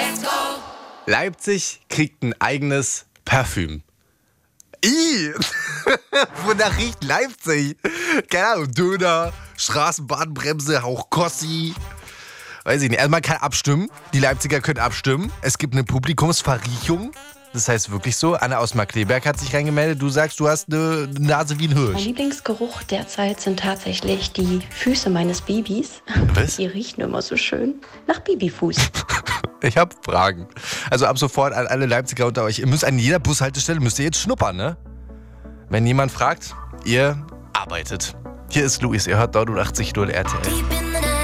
Leipzig kriegt ein eigenes Parfüm. Ih, wonach riecht Leipzig? Keine Ahnung, Döner, Straßenbahnbremse, Hauch Kossi. Weiß ich nicht. Also man kann abstimmen. Die Leipziger können abstimmen. Es gibt eine Publikumsverriechung. Das heißt wirklich so. Anna aus Markkleeberg hat sich reingemeldet. Du sagst, du hast eine Nase wie ein Mein Hirsch. Lieblingsgeruch derzeit sind tatsächlich die Füße meines Babys. Was? Die riechen immer so schön nach Babyfuß. Ich habe Fragen. Also ab sofort an alle Leipziger unter euch. Ihr müsst an jeder Bushaltestelle müsst ihr jetzt schnuppern, ne? Wenn jemand fragt, ihr arbeitet. Hier ist Luis, ihr hört 89.0 RTL.